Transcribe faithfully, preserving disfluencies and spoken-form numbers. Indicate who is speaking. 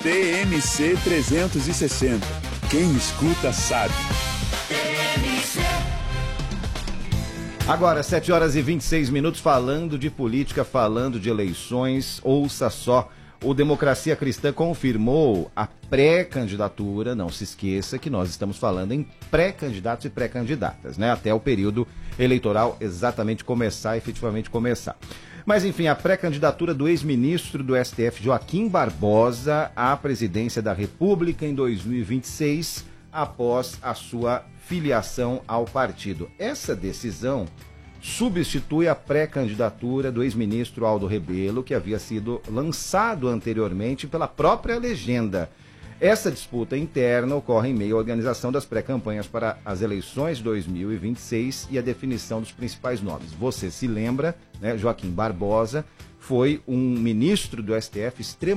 Speaker 1: T M C trezentos e sessenta. Quem escuta sabe.
Speaker 2: Agora, sete horas e vinte e seis minutos, falando de política, falando de eleições. Ouça só, o Democracia Cristã confirmou a pré-candidatura. Não se esqueça que nós estamos falando em pré-candidatos e pré-candidatas, né? Até o período eleitoral exatamente começar, efetivamente começar. Mas, enfim, a pré-candidatura do ex-ministro do S T F, Joaquim Barbosa, à presidência da República em dois mil e vinte e seis, após a sua filiação ao partido. Essa decisão substitui a pré-candidatura do ex-ministro Aldo Rebelo, que havia sido lançado anteriormente pela própria legenda. Essa disputa interna ocorre em meio à organização das pré-campanhas para as eleições de dois mil e vinte e seis e a definição dos principais nomes. Você se lembra, né, Joaquim Barbosa foi um ministro do S T F extremamente